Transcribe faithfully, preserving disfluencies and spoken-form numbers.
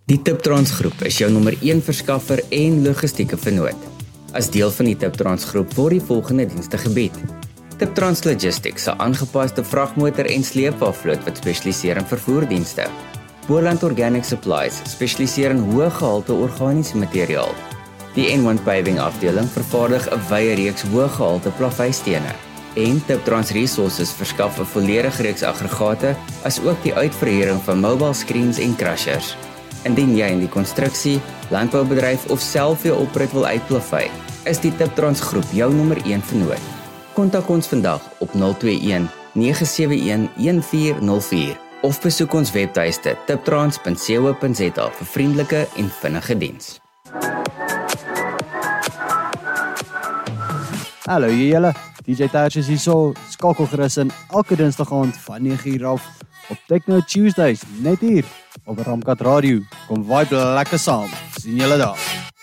Die Tiptrans groep is jou nommer een verskaffer en logistieke vennoot. As deel van die Tiptrans groep word die volgende dienste gebied. Tiptrans Logistics, 'n aangepaste vragmotor en sleepwavloot wat spesialiseer in vervoerdienste. Boland Organic Supplies spesialiseer in hoë gehalte organiese materiaal. Die N one Paving afdeling vervaardig 'n wye reeks hoë gehalte plaveistene. En Tiptrans Resources verskaf 'n volledige reeks aggregate, as ook die uitverhuuring van mobile screens en crushers. Indien jy in die konstruksie, landboubedryf of self jou oprit wil uitplavei, is die Tiptrans groep jou nommer een vennoot. Kontak ons vandag op nul twee een nege sewe een een vier nul vier of besoek ons webtuiste tiptrans punt co punt za vir vriendelike en vinnige diens. Hallo julle, D J Tersh is hier so, skakel gerus in elke dinsdag aand van nege uur af op Techno Tuesdays, net hier op Ramkat Radio. Kom vibe lekker saam, sien julle daar.